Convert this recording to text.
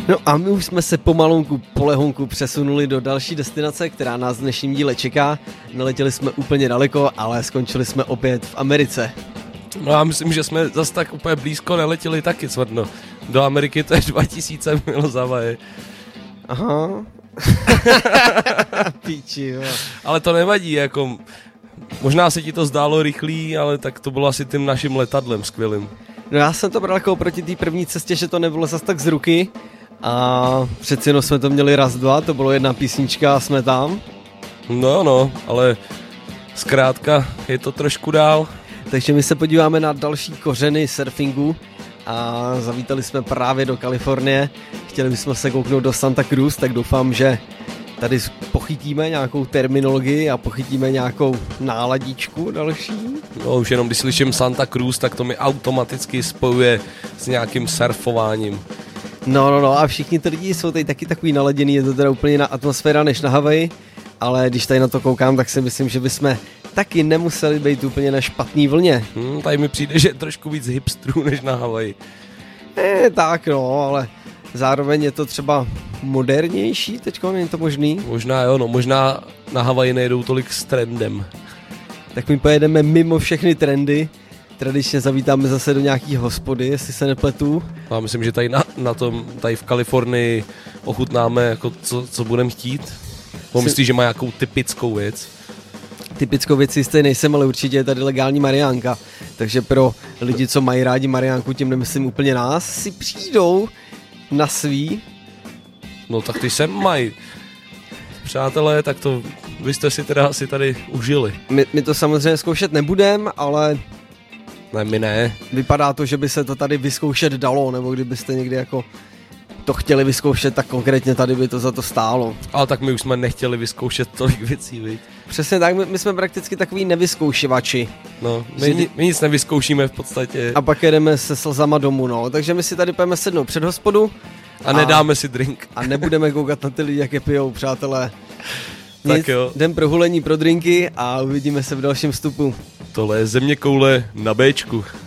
No a my už jsme se pomalonku, polehonku přesunuli do další destinace, která nás v dnešním díle čeká. Neletěli jsme úplně daleko, ale skončili jsme opět v Americe. No já myslím, že jsme zase tak úplně blízko neletěli taky, Smrdno. Do Ameriky to je 2000 mil za Havaje. Aha. Píči, jo. Ale to nevadí, jako... Možná se ti to zdálo rychlý, ale tak to bylo asi tím naším letadlem skvělým. No já jsem to bral jako oproti té první cestě, že to nebylo zas tak z ruky. A přeci jenom jsme to měli raz, dva, to bylo jedna písnička a jsme tam. No, ale zkrátka je to trošku dál. Takže my se podíváme na další kořeny surfingu a zavítali jsme právě do Kalifornie. Chtěli bychom se kouknout do Santa Cruz, tak doufám, že tady pochytíme nějakou terminologii a pochytíme nějakou náladičku další. No už jenom když slyším Santa Cruz, tak to mi automaticky spojuje s nějakým surfováním. No a všichni ty lidi jsou tady taky takový naladěný, je to teda úplně jiná atmosféra než na Havaji, ale když tady na to koukám, tak si myslím, že bychom taky nemuseli být úplně na špatný vlně. Tady mi přijde, že je trošku víc hipstrů než na Havaji. Tak no, ale zároveň je to třeba modernější teďko, není to možný? Možná jo, no možná na Havaji nejedou tolik s trendem. Tak my pojedeme mimo všechny trendy, tradičně zavítáme zase do nějaký hospody, jestli se nepletu. Já myslím, že tady tady v Kalifornii ochutnáme, jako co budeme chtít. Myslíš, že má nějakou typickou věc? Typickou věc jistě nejsem, ale určitě je tady legální mariánka. Takže pro lidi, co mají rádi mariánku, tím nemyslím úplně nás, si přijdou na svý. No tak ty sem mají. Přátelé, tak to vy jste si teda asi tady užili. My to samozřejmě zkoušet nebudem, ale... Ne, my ne. Vypadá to, že by se to tady vyzkoušet dalo, nebo kdybyste někdy jako to chtěli vyzkoušet, tak konkrétně tady by to za to stálo. Ale tak my už jsme nechtěli vyzkoušet tolik věcí, viď? Přesně tak, my jsme prakticky takový nevyzkouševači. No, my nic nevyzkoušíme v podstatě. A pak jedeme se slzama domů, no. Takže my si tady půjdeme sednout před hospodu. A nedáme si drink. A nebudeme koukat na ty lidi, jak je pijou, přátelé. Nic, tak jo. Jdem pro hulení pro drinky a uvidíme se v dalším vstupu. Tohle je Zeměkoule na Béčku.